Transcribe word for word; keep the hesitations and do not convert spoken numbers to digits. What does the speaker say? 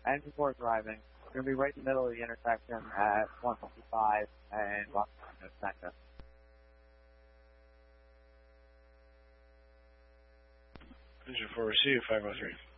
and before driving. We're going to be right in the middle of the intersection at one fifty-five and Los Angeles, Texas. Engine four, receive five oh three.